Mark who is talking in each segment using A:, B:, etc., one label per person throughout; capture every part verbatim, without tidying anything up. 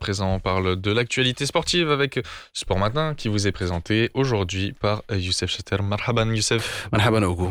A: présent, on parle de l'actualité sportive avec Sport Matin qui vous est présenté aujourd'hui par Youssef Chater. Marhaban Youssef.
B: Marhaban Ogo.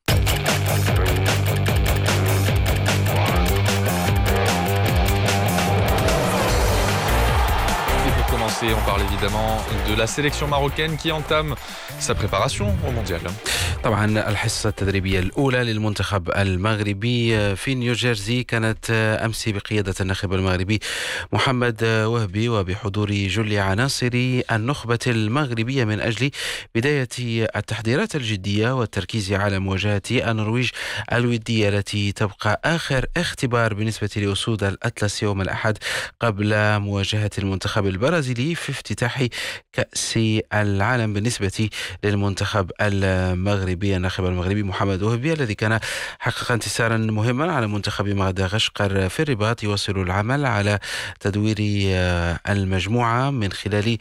A: On parle évidemment de la sélection marocaine qui entame sa préparation au mondial.
B: طبعا الحصة التدريبية الأولى للمنتخب المغربي في نيوجيرسي كانت أمس بقيادة الناخب المغربي محمد وهبي وبحضور جل عناصر النخبة المغربية من أجل بداية التحضيرات الجدية والتركيز على مواجهة النرويج الودية التي تبقى آخر اختبار بالنسبة لأسود الأطلس يوم الأحد قبل مواجهة المنتخب البرازيلي في افتتاح كأس العالم بالنسبة للمنتخب المغربي. الناخب المغربي محمد وهبي الذي كان حقق انتصارا مهما على منتخب مدغشقر في الرباط يواصل العمل على تدوير المجموعة من خلال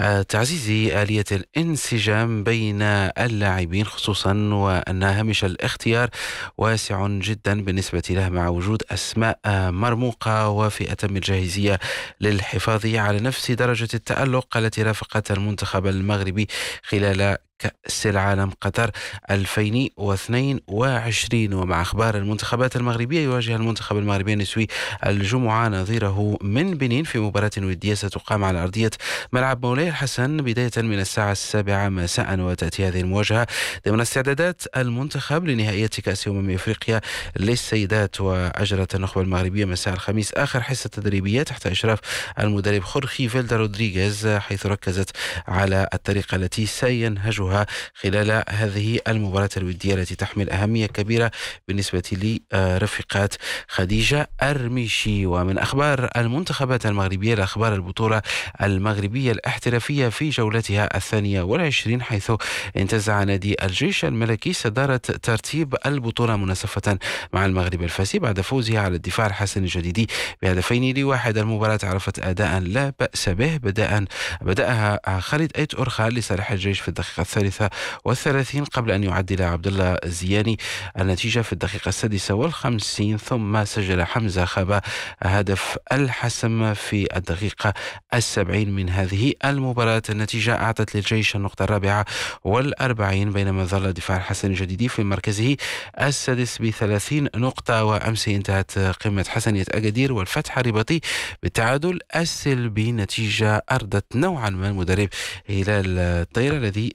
B: تعزيز آلية الانسجام بين اللاعبين، خصوصا وأن هامش الاختيار واسع جدا بالنسبة له مع وجود أسماء مرموقة وفي أتم الجاهزية للحفاظ على نفس درجة التألق التي رافقت المنتخب المغربي خلال كأس العالم قطر ألفين واثنين وعشرين. ومع أخبار المنتخبات المغربية، يواجه المنتخب المغربي النسوي الجمعة نظيره من بنين في مباراة ودية ستقام على أرضية ملعب مولاي الحسن بداية من الساعة السابعة مساء. وتأتي هذه المواجهة ضمن استعدادات المنتخب لنهائية كأس أمم أفريقيا للسيدات. وأجرت النخبة المغربية مساء الخميس آخر حصة تدريبية تحت إشراف المدرب خورخي فيلدا رودريغيز، حيث ركزت على الطريقة التي سينهجها خلال هذه المباراة الودية التي تحمل أهمية كبيرة بالنسبة لرفقات خديجة أرميشي. ومن أخبار المنتخبات المغربية لأخبار البطولة المغربية الاحترافية في جولتها الثانية والعشرين، حيث انتزع نادي الجيش الملكي صدارة ترتيب البطولة مناصفة مع المغرب الفاسي بعد فوزها على الدفاع الحسن الجديدي بهدفين لواحد. المباراة عرفت أداء لا بأس به بدأ بدأها خالد أيت أورخان لصالح الجيش في الدقيقة الثالثة والثلاثين قبل أن يعدل عبد الله الزياني النتيجة في الدقيقة السادسة والخمسين، ثم سجل حمزة خابا هدف الحسم في الدقيقة السبعين من هذه المباراة. النتيجة أعطت للجيش النقطة الرابعة والأربعين، بينما ظل دفاع الحسن الجديدي في مركزه السادس بثلاثين نقطة. وأمس انتهت قمة حسنية أكادير والفتح الرباطي بالتعادل السلبي، نتيجة أرضت نوعا ما المدرب هلال الطير الذي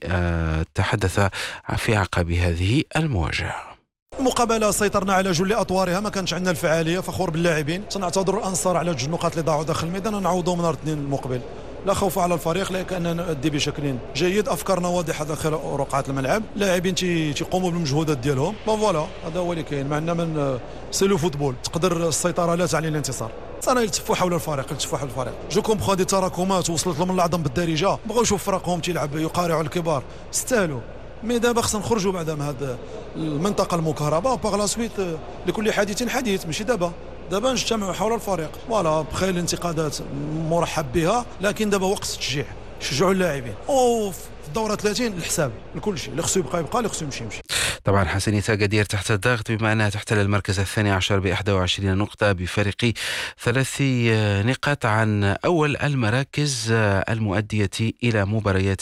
B: تحدث في عقب هذه المواجهة.
C: المقابله سيطرنا على جل اطوارها، ما كانش عندنا الفعاليه، فخور باللاعبين. سنعتذر الانصار على جوج نقاط اللي ضاعوا داخل الميدان ونعوضهم نهار الاثنين المقبل. لا خوف على الفريق لكننا نؤدي بشكل جيد، افكارنا واضحه داخل رقعه الملعب، لاعبين تيقوموا بالمجهودات ديالهم. بون فوالا هذا هو اللي كاين. معنا من سيلو فوتبول تقدر السيطره لا تعني الانتصار. انا يلتفوا حول الفريق يلتفوا حول الفريق جو كومبخون دي تراكمات وصلت لهم العظم بالدارجه، بغاو يشوفوا فرقهم تيلعب يقارعوا الكبار، استاهلوا. مي دابا خصنا نخرجوا بعد من هذه المنطقه المكهربه وباغ لا سويت لكل حديث حديث، ماشي دابا دابا نجتمعوا حول الفريق. فوالا بخير الانتقادات مرحب بها، لكن دابا وقت التشجيع، شجعوا اللاعبين وفي الدوره ثلاثين الحساب لكل شيء، اللي خصو يبقى يبقى، اللي خصو يمشي يمشي.
B: طبعا حسنية أكادير تحت الضغط بما أنها تحتل المركز الثاني عشر بإحدى وعشرين نقطة بفارق ثلاث نقاط عن أول المراكز المؤدية إلى مباريات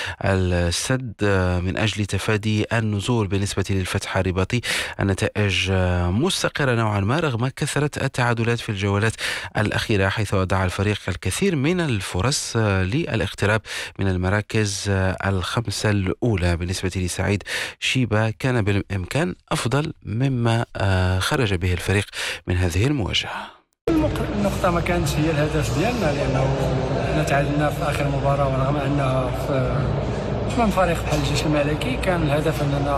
B: السد من أجل تفادي النزول. بالنسبة للفتح الرباطي النتائج مستقرة نوعا ما رغم كثرة التعادلات في الجولات الأخيرة، حيث وضع الفريق الكثير من الفرص للاقتراب من المراكز الخمسة الأولى. بالنسبة لسعيد شيبة كان بالإمكان أفضل مما خرج به الفريق من هذه المواجهة.
D: النقطة ما كانتش هي الهدف ديالنا، لأنه احنا تعادلنا في آخر مباراة، ورغم أنها في أمام فريق بحال الجيش الملكي كان الهدف أننا